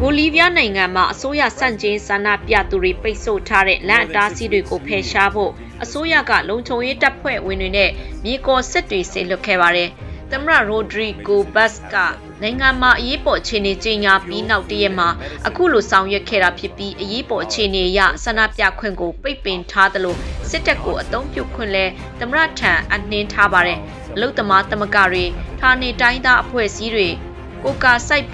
ဘိုလီးဗီးယားနိုင်ငံမှာအစိုးရစန့်ကျင်ဆန္ဒပြသူတွေပိတ်ဆို့ထားတဲ့လမ်းအတားအဆီးတွေကိုဖယ်ရှားဖို့အစိုးရကလုံခြုံရေးတပ်ဖွဲ့ဝင်တွေနဲ့မြေကော်စစ်တွေဆေလွတ်ခဲ့ပါတယ်။သမ္မတရိုဒရီဂိုဘတ်စ်ကနိုင်ငံမှာအရေးပေါ်အခြေအနေကြီးညာပြီးနောက်တရက်မှာအခုလိုဆောင်ရွက်ခဲ့တာဖြစ်ပြီးအရေးပေါ်အခြေအနေအရဆန္ဒပြခွင့်ကိုပိတ်ပင်ထားသလိုစစ်တပ်ကိုအုံပြုခွင့်လဲသမ္မတထံအနှင်းထားပါတယ်။အလုသမားသမဂ္ဂတွေဌာနေတိုင်းသားအဖွဲ့အစည်းတွေကိုကာစိုက်